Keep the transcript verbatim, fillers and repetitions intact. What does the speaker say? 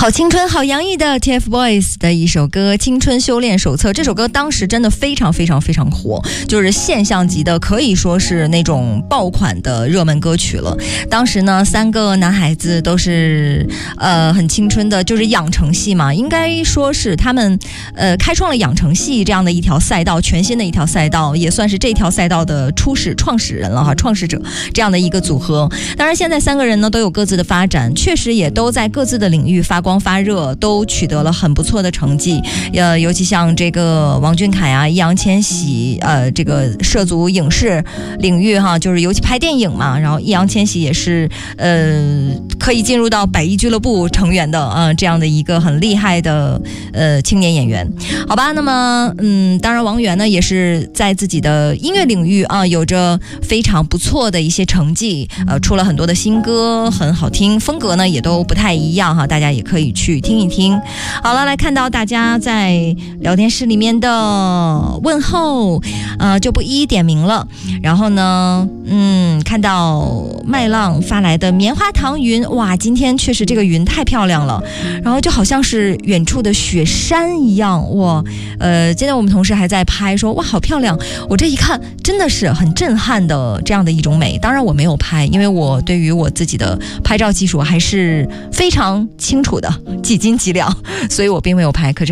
好青春好洋溢的 T F Boys 的一首歌《青春修炼手册》，这首歌当时真的非常非常非常火，就是现象级的，可以说是那种爆款的热门歌曲了。当时呢，三个男孩子都是呃很青春的，就是养成系嘛，应该说是他们呃开创了养成系这样的一条赛道，全新的一条赛道，也算是这条赛道的初始创始人了哈，创始者这样的一个组合。当然，现在三个人呢都有各自的发展，确实也都在各自的领域发光发热，都取得了很不错的成绩。呃，尤其像这个王俊凯啊、易烊千玺，呃，这个涉足影视领域哈，就是尤其拍电影嘛。然后易烊千玺也是呃可以进入到百亿俱乐部成员的呃这样的一个很厉害的呃青年演员。好吧，那么嗯，当然王源呢也是在自己的音乐领域啊有着非常不错的一些成绩，呃，出了很多的新歌，很好听，风格呢也都不太一样哈，大家也可以去听一听。好了，来看到大家在聊天室里面的问候，呃，就不一一点名了。然后呢，嗯，看到麦浪发来的棉花糖云，哇，今天确实这个云太漂亮了，然后就好像是远处的雪山一样，哇，呃，今天我们同事还在拍说，哇，好漂亮，我这一看真的是很震撼的这样的一种美。当然我没有拍，因为我对于我自己的拍照技术还是非常清楚的，几斤几两，所以我并没有拍。可是